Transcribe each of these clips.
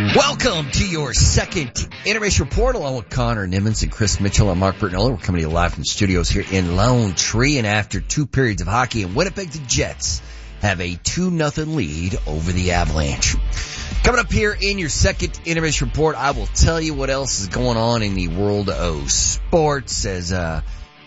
Welcome to your second Intermission Report, along with Connor Nimmons and Chris Mitchell. I'm Mark Bertinola. We're coming to you live from the studios here in Lone Tree. And after two periods of hockey in Winnipeg, the Jets have a 2-0 lead over the Avalanche. Coming up here in your second Intermission Report, I will tell you what else is going on in the world of sports as the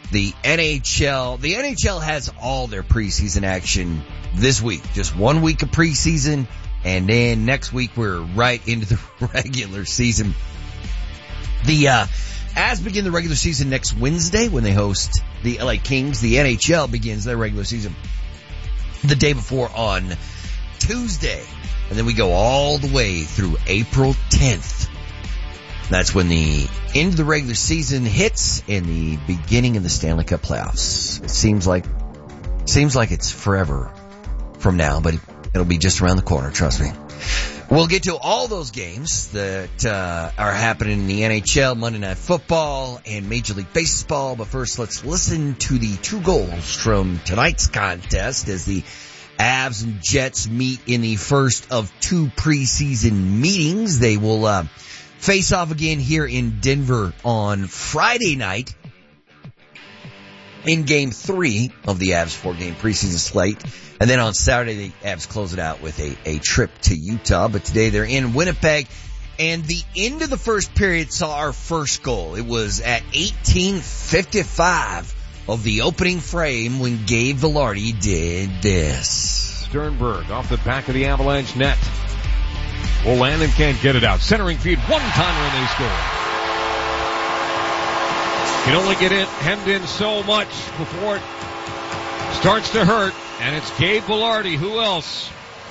NHL has all their preseason action this week. Just 1 week of preseason. And then next week we're right into the regular season. The Avs begin the regular season next Wednesday when they host the LA Kings. The NHL begins their regular season the day before on Tuesday. And then we go all the way through April 10th. That's when the end of the regular season hits and the beginning of the Stanley Cup playoffs. It seems like it's forever from now, but it'll be just around the corner, trust me. We'll get to all those games that are happening in the NHL, Monday Night Football, and Major League Baseball. But first, let's listen to the two goals from tonight's contest as the Avs and Jets meet in the first of two preseason meetings. They will face off again here in Denver on Friday night in Game 3 of the Avs 4-game preseason slate. And then on Saturday, the Avs close it out with a trip to Utah. But today they're in Winnipeg. And the end of the first period saw our first goal. It was at 18:55 of the opening frame when Gabe Vilardi did this. Sternberg off the back of the Avalanche net. Well, Landon can't get it out. Centering feed, one-timer, and they score. Can only get it hemmed in so much before it starts to hurt. And it's Gabe Vilardi. Who else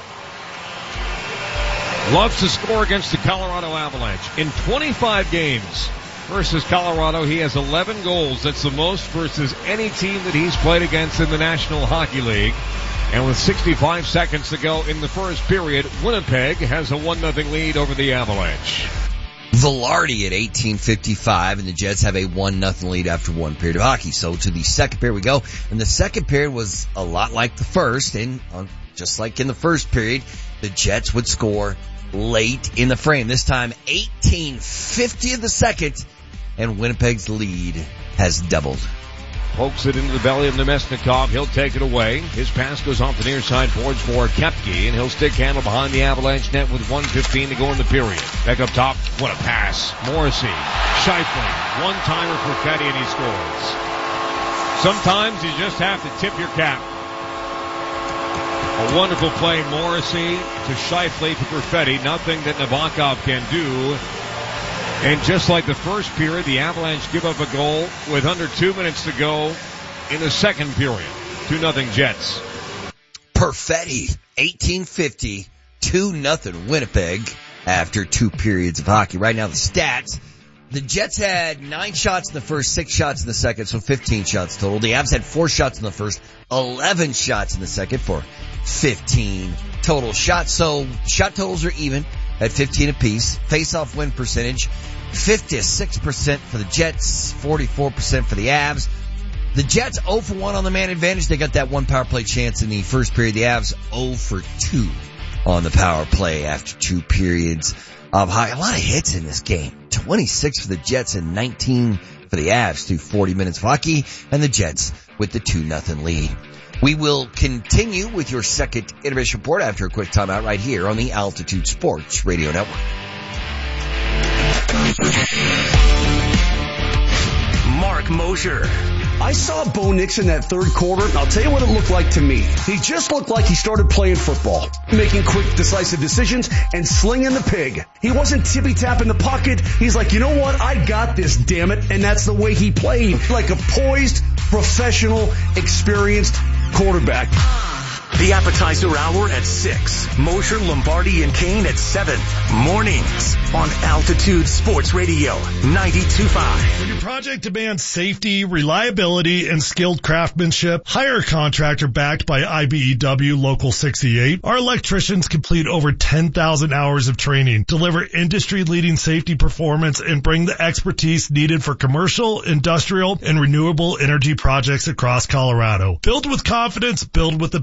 loves to score against the Colorado Avalanche? In 25 games versus Colorado, he has 11 goals. That's the most versus any team that he's played against in the National Hockey League. And with 65 seconds to go in the first period, Winnipeg has a 1-0 lead over the Avalanche. Vilardi at 18:55, and the Jets have a 1-0 lead after one period of hockey. So to the second period we go, and the second period was a lot like the first, and just like in the first period, the Jets would score late in the frame. This time 18:50 of the second, and Winnipeg's lead has doubled. Pokes it into the belly of Nemesnikov. He'll take it away. His pass goes off the near side boards for Koepke, and he'll stick handle behind the Avalanche net with 1:15 to go in the period. Back up top. What a pass. Morrissey. Scheifele. One-timer for Fetty, and he scores. Sometimes you just have to tip your cap. A wonderful play, Morrissey to Scheifele to Perfetti. Nothing that Nabokov can do. And just like the first period, the Avalanche give up a goal with under 2 minutes to go in the second period. 2-0 Jets. Perfetti, 18:50, 2-0 Winnipeg after two periods of hockey. Right now the stats, the Jets had 9 shots in the first, 6 shots in the second, so 15 shots total. The Avs had 4 shots in the first, 11 shots in the second for 15 total shots. So shot totals are even at 15 apiece. Face-off win percentage, 56% for the Jets, 44% for the Avs. The Jets 0 for 1 on the man advantage. They got that one power play chance in the first period. The Avs 0 for 2 on the power play after two periods of high. A lot of hits in this game. 26 for the Jets and 19 for the Avs through 40 minutes of hockey, and the Jets with the 2-0 lead. We will continue with your second Intermission Report after a quick timeout right here on the Altitude Sports Radio Network. Mark Mosher. I saw Bo Nix in that third quarter, and I'll tell you what it looked like to me. He just looked like he started playing football, making quick, decisive decisions and slinging the pig. He wasn't tippy-tapping the pocket. He's like, you know what? I got this, damn it. And that's the way he played, like a poised, professional, experienced quarterback. The appetizer hour at 6. Mosher, Lombardi, and Kane at 7. Mornings on Altitude Sports Radio 92.5. When your project demands safety, reliability, and skilled craftsmanship, hire a contractor backed by IBEW Local 68. Our electricians complete over 10,000 hours of training, deliver industry-leading safety performance, and bring the expertise needed for commercial, industrial, and renewable energy projects across Colorado. Build with confidence, build with the